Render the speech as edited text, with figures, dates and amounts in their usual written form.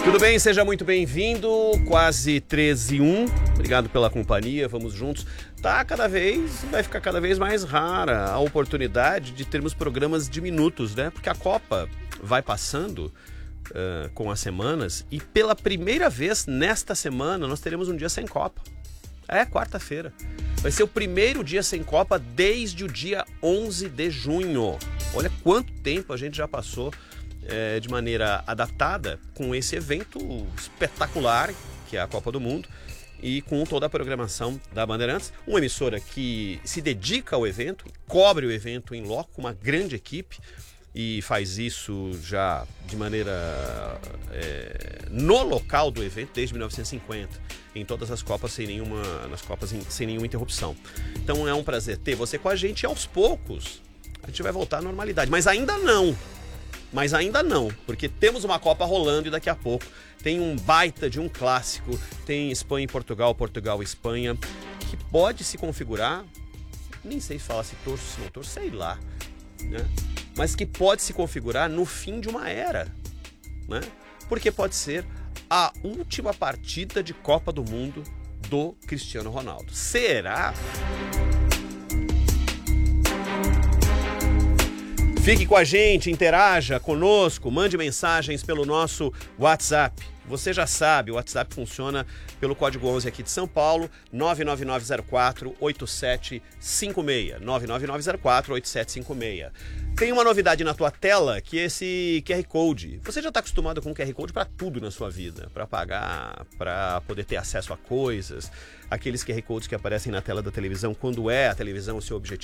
Tudo bem? Seja muito bem-vindo, quase 13h01, obrigado pela companhia, vamos juntos. Vai ficar cada vez mais rara a oportunidade de termos programas de minutos, né? Porque a Copa vai passando com as semanas e pela primeira vez nesta semana nós teremos um dia sem Copa. Quarta-feira. Vai ser o primeiro dia sem Copa desde o dia 11 de junho. Olha quanto tempo a gente já passou de maneira adaptada com esse evento espetacular que é a Copa do Mundo e com toda a programação da Bandeirantes, uma emissora que se dedica ao evento, cobre o evento em loco com uma grande equipe e faz isso já de maneira no local do evento desde 1950, em todas as Copas sem nenhuma interrupção. Então é um prazer ter você com a gente e aos poucos a gente vai voltar à normalidade, mas ainda não, porque temos uma Copa rolando e daqui a pouco tem um baita de um clássico, tem Espanha e Portugal, Portugal e Espanha, que pode se configurar, nem sei falar se torço, se não torço, sei lá, né? Mas que pode se configurar no fim de uma era, né? Porque pode ser a última partida de Copa do Mundo do Cristiano Ronaldo. Será? Fique com a gente, interaja conosco, mande mensagens pelo nosso WhatsApp. Você já sabe, o WhatsApp funciona pelo código 11 aqui de São Paulo, 99904-8756, 99904-8756. Tem uma novidade na tua tela, que é esse QR Code. Você já está acostumado com o QR Code para tudo na sua vida, para pagar, para poder ter acesso a coisas, aqueles QR Codes que aparecem na tela da televisão, quando a televisão o seu objetivo